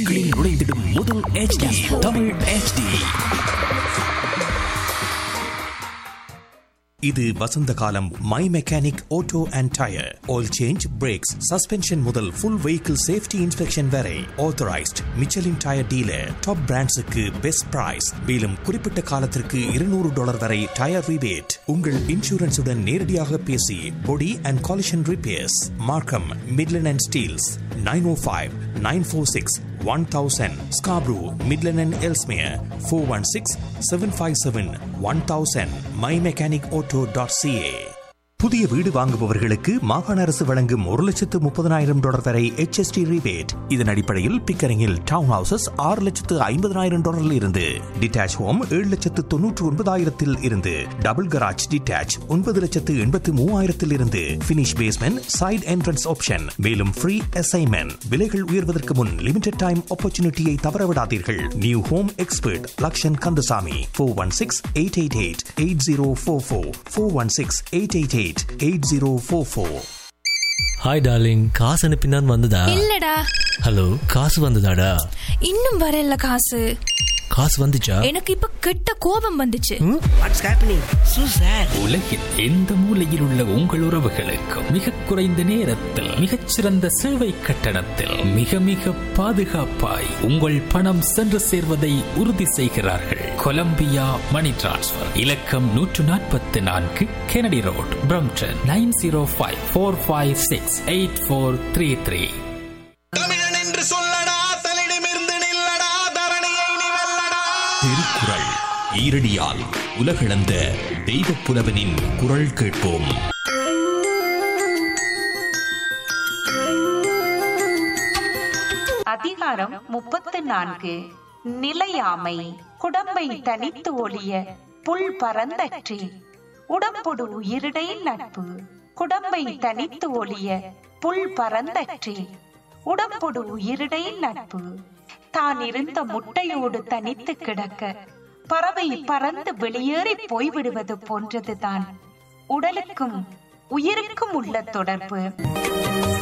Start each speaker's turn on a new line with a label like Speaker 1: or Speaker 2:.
Speaker 1: நுழைந்திடும் முதல் HD Tamil HD. இது வசந்த காலம். My mechanic auto and tyre oil change, breaks, suspension முதல் ஃபுல் வெஹிக்கிள் சேஃப்டி இன்ஸ்பெக்ஷன் வரை authorised Michelin tyre dealer. Top பிராண்ட்ஸுக்கு best price. மேலும் குறிப்பிட்ட காலத்திற்கு $200 வரை டயர் ரிபேட். உங்கள் இன்சூரன்ஸுடன் நேரடியாக பேசி பொடி அண்ட் காலிஷன் ரிப்பேர்ஸ். மார்க்கம், Midland and Steeles. 905-946-1000. Scarborough, Midland and Ellesmere. 416-757-1000. mymechanicauto.ca. புதிய வீடு வாங்குபவர்களுக்கு மாகாண அரசு வழங்கும் $1,30,000 வரை HST ரிபேட். இதன் அடிப்படையில் பிக்கரிங்கில் டவுன் ஹவுசஸ் $6,50,000 இருந்து, டிட்டாச் ஹோம் $7,99,000 இருந்து, டபுள் கராஜ் டிட்டாச் $9,83,000 இருந்து, finish basement side entrance option. மேலும் ஃப்ரீ அசைன்மெண்ட். விலைகள் உயர்வதற்கு முன் லிமிடெட் டைம் ஆப்பர்ச்சுனிட்டியை தவறவிடாதீர்கள். New home expert Lakshan Kandasamy. 416-888-8044. 416-888-8044.
Speaker 2: Hi darling, காசு அனுப்பினான் வந்ததா?
Speaker 3: இல்லடா.
Speaker 2: ஹலோ, காசு வந்ததாடா?
Speaker 3: இன்னும் வரல. காசு
Speaker 2: வந்துச்சா?
Speaker 3: எனக்கு இப்ப கெட்ட கோபம் வந்துச்சு.
Speaker 4: What's happening சூசர்?
Speaker 5: உலகில் எந்த மூலையில் உள்ள உங்கள் உறவுகளுக்கும் மிக குறைந்த நேரத்தில் மிகச்சிறந்த சேவை கட்டணத்தில் மிக மிக பாதுகாப்பாய் உங்கள் பணம் சென்று சேர்வதை உறுதி செய்கிறார்கள். கொலம்பியா மணி டிரான்ஸ்ஃபர். இலக்கம் 144 கெனடி ரோட், பிரம்டன். 905-456-8433.
Speaker 6: தமிழன் என்று சொல்லடா, தன்னிடமிருந்து நில்லடா, தரணியை நீ வெல்லடா.
Speaker 1: திருக்குறள் ஈரடியால் உலகளந்த தெய்வப் புலவனின் குரல் கேட்போம்.
Speaker 7: அதிகாரம் 34. நிலையாமை. குடம்பை தனித்து ஒளிய புல் பரந்தற்றி, உடம்பொடு உயிரிடை நட்பு. குடம்பை தனித்து ஒளிய புல் பரந்தற்றி, உடம்பொடு உயிரிடை நட்பு. தான் இருந்த முட்டையோடு தனித்து கிடக்க பறவை பறந்து வெளியேறி போய்விடுவது போன்றதுதான் உடலுக்கும் உயிருக்கும் உள்ள தொடர்பு.